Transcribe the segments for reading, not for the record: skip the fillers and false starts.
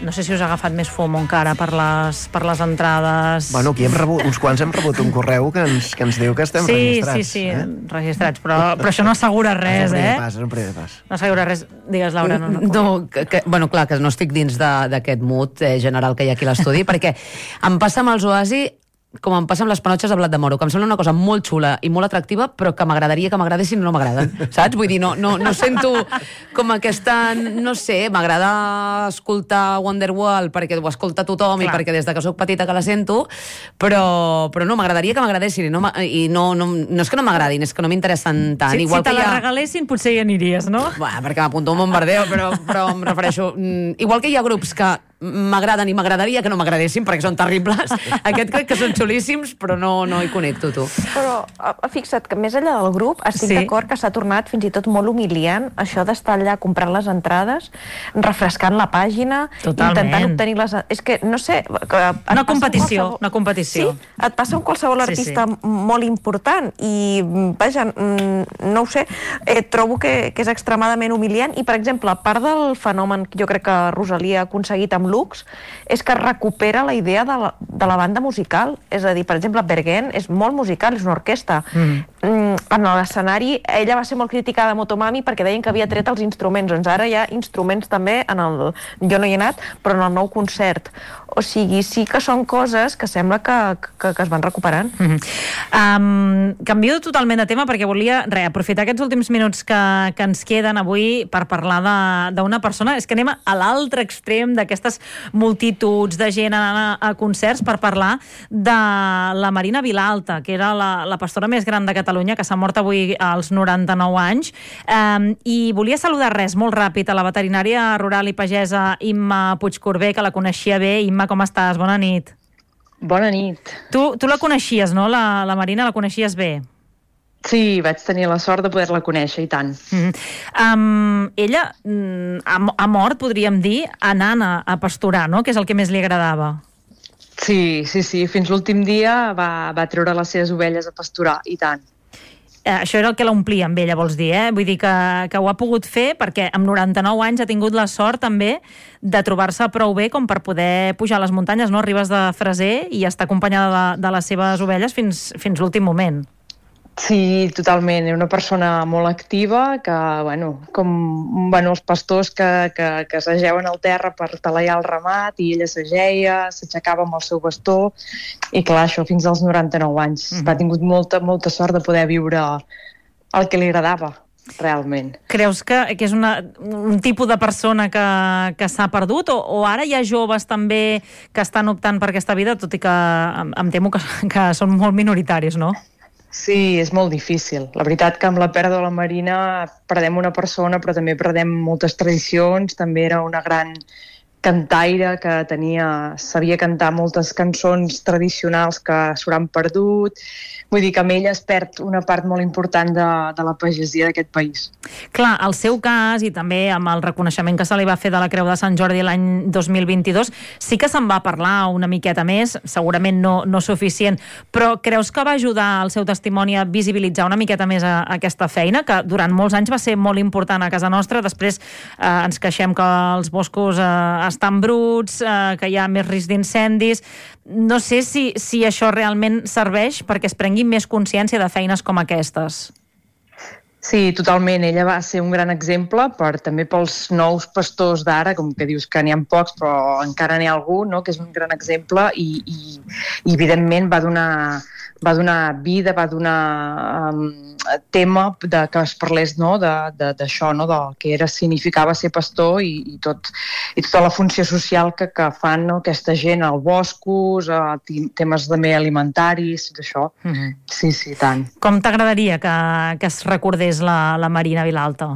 no sé si us ha agafat més FOMO encara per les entrades. Bueno, aquí uns quants hem rebut un correu que ens diu que estem registrats. Sí, registrats, però això no assegura res, És un primer pas. No assegura res. Digues, Laura. Bueno, clar, que no estic dins d'aquest mood general que hi ha aquí a l'estudi, perquè em passa amb els Oasi com em passa amb les panotxes de blat de moro, que em sembla una cosa molt xula i molt atractiva, però que m'agradaria que m'agradessin i no m'agraden, saps? Vull dir, no sento com aquesta... No sé, m'agrada escoltar Wonderwall perquè ho escolta tothom i perquè des que soc petita que la sento, però no, m'agradaria que m'agradessin i no és que no m'agradin, és que no m'interessen tant. Si te la regalessin potser hi aniries, no? Perquè m'apunto un bombardeo, però em refereixo... Igual que hi ha grups que m'agraden i m'agradaria que no m'agradessin perquè són terribles, aquest crec que són xulíssims, però no hi connecto, tu. Però fixa't que més enllà del grup estic d'acord que s'ha tornat fins i tot molt humiliant això d'estar allà comprant les entrades, refrescant la pàgina, intentant obtenir les... És que, no sé... Una competició. Sí, et passa amb qualsevol artista molt important i, vaja, no ho sé, trobo que és extremadament humiliant i, per exemple, a part del fenomen que jo crec que Rosalia ha aconseguit amb Lux, és que recupera la idea de la banda musical. És a dir, per exemple, Bergen és molt musical, és una orquestra. En l'escenari, ella va ser molt criticada a Motomami perquè deien que havia tret els instruments. Doncs ara hi ha instruments també jo no hi he anat, però en el nou concert. O sigui, sí que són coses que sembla que es van recuperant. Canvio totalment de tema perquè volia aprofitar aquests últims minuts que ens queden avui per parlar d'una persona. És que anem a l'altre extrem d'aquestes multituds de gent anant a concerts per parlar de la Marina Vilalta, que era la pastora més gran de Catalunya, que s'ha mort avui als 99 anys. I volia saludar molt ràpid a la veterinària rural i pagesa Imma Puigcorbé, que la coneixia bé. Imma, com estàs? Bona nit. Bona nit. Tu la coneixies, no? La Marina la coneixies bé? Sí, vaig tenir la sort de poder-la conèixer, i tant. Ella ha mort, podríem dir, anant a pasturar, no? Que és el que més li agradava. Sí. Fins l'últim dia va treure les seves ovelles a pasturar, i tant. Això era el que l'omplia amb ella, vols dir, eh? Vull dir que ho ha pogut fer perquè amb 99 anys ha tingut la sort també de trobar-se prou bé com per poder pujar a les muntanyes, no? Arribes de Freser i estar acompanyada de les seves ovelles fins l'últim moment. Sí, totalment. Era una persona molt activa que, els pastors que s'ajeuen al terra per talaiar el ramat i ella s'ajeia, s'aixecava amb el seu bastó i clar, això fins als 99 anys. Ha tingut molta sort de poder viure el que li agradava, realment. Creus que és un tipus de persona que s'ha perdut o ara hi ha joves també que estan optant per aquesta vida, tot i que em temo que són molt minoritaris, no? Sí, és molt difícil. La veritat que amb la pèrdua de la Marina perdem una persona, però també perdem moltes tradicions. També era una gran cantaire que sabia cantar moltes cançons tradicionals que s'hauran perdut. Vull dir que amb ella es perd una part molt important de la pagesia d'aquest país. Clar, el seu cas, i també amb el reconeixement que se li va fer de la Creu de Sant Jordi l'any 2022, sí que se'n va parlar una miqueta més, segurament no suficient, però creus que va ajudar el seu testimoni a visibilitzar una miqueta més aquesta feina, que durant molts anys va ser molt important a casa nostra? Després ens queixem que els boscos estan bruts, que hi ha més risc d'incendis. No sé si això realment serveix perquè es prengui més consciència de feines com aquestes. Sí, totalment. Ella va ser un gran exemple també pels nous pastors d'ara, com que dius que n'hi ha pocs, però encara n'hi ha algú, no?, que és un gran exemple i evidentment va donar vida, va donar tema que es parlés, no?, d'això, no?, del que significava ser pastor i tota la funció social que fan, no?, aquesta gent als boscos, temes també alimentaris, d'això. Sí, tant. Com t'agradaria que es recordés la Marina Vilalta?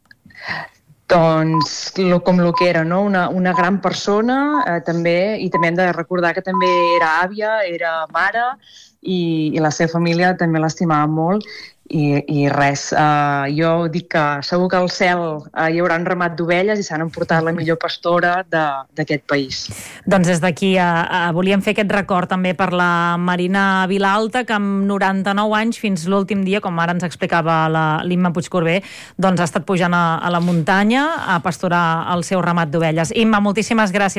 Doncs com el que era, no? Una gran persona, també, i també hem de recordar que també era àvia, era mare, i la seva família també l'estimava molt, i res. Jo dic que segur que al cel hi haurà un ramat d'ovelles i s'han emportat la millor pastora d'aquest país. Doncs des d'aquí volíem fer aquest record també per la Marina Vilalta, que amb 99 anys fins l'últim dia, com ara ens explicava l'Imma Puigcorbé, doncs ha estat pujant a la muntanya a pasturar el seu ramat d'ovelles. Imma, moltíssimes gràcies.